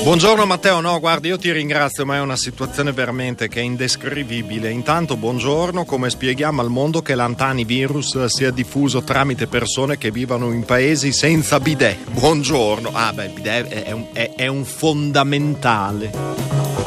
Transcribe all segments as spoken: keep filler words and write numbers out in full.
Buongiorno Matteo, no guardi io ti ringrazio, ma è una situazione veramente che è indescrivibile. Intanto buongiorno, come spieghiamo al mondo che l'antanivirus sia diffuso tramite persone che vivono in paesi senza bidet? Buongiorno, ah beh il bidet è un, è, è un fondamentale.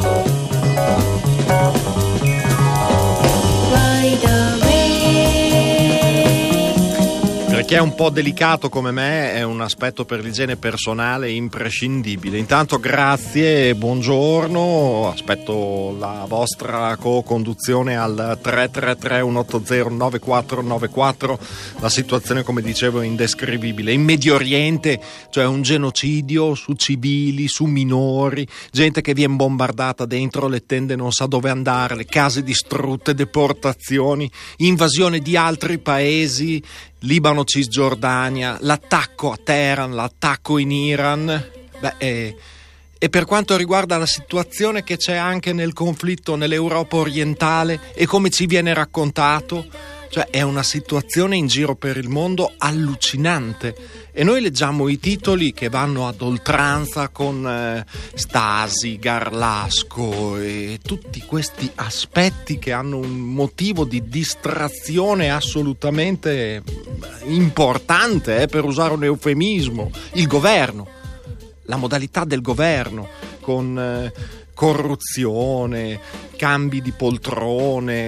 Per chi è un po' delicato come me è un aspetto per l'igiene personale imprescindibile. Intanto grazie e buongiorno, aspetto la vostra co-conduzione al tre tre tre uno otto zero nove quattro nove quattro. La situazione, come dicevo, è indescrivibile. In Medio Oriente, cioè un genocidio su civili, su minori, gente che viene bombardata dentro le tende, non sa dove andare, le case distrutte, deportazioni, invasione di altri paesi, Libano, Cisgiordania, l'attacco a Teheran, l'attacco in Iran. Beh, e, e per quanto riguarda la situazione che c'è anche nel conflitto nell'Europa orientale e come ci viene raccontato, cioè è una situazione in giro per il mondo allucinante. E noi leggiamo i titoli che vanno ad oltranza con eh, Stasi, Garlasco e tutti questi aspetti che hanno un motivo di distrazione assolutamente importante, eh, per usare un eufemismo, il governo, la modalità del governo con eh, corruzione, cambi di poltrone,